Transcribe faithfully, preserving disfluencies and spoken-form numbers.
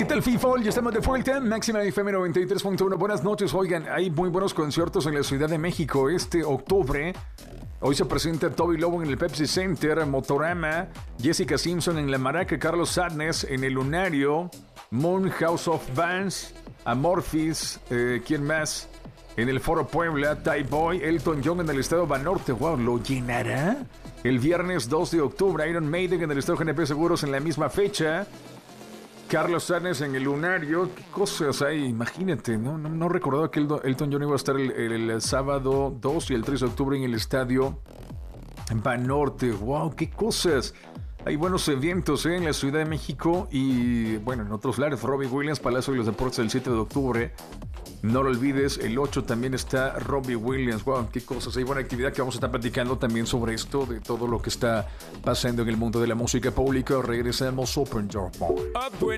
tal, FIFOL? Ya estamos de vuelta. Máxima F M noventa y tres punto uno. Buenas noches. Oigan, hay muy buenos conciertos en la Ciudad de México este octubre. Hoy se presenta Toby Lobo en el Pepsi Center, Motorama, Jessica Simpson en La Maraca, Carlos Sadness en el Lunario, Moon House of Bands, Amorphis, eh, ¿quién más? En el Foro Puebla, Ty Boy, Elton John en el Estado Banorte. Wow, ¿lo llenará? El viernes dos de octubre, Iron Maiden en el Estado G N P Seguros en la misma fecha. Carlos Sáenz en el Lunario. ¿Qué cosas hay? Imagínate, ¿no? No, no recordaba que el, Elton John iba a estar el, el, el sábado dos y el tres de octubre en el Estadio Banorte. ¡Wow! ¡Qué cosas! Hay buenos eventos ¿eh? en la Ciudad de México y, bueno, en otros lares. Robbie Williams, Palacio de los Deportes el siete de octubre. No lo olvides, el ocho también está Robbie Williams. Wow, qué cosas. Hay buena actividad que vamos a estar platicando también sobre esto, de todo lo que está pasando en el mundo de la música pública. Regresamos Open Your Phone.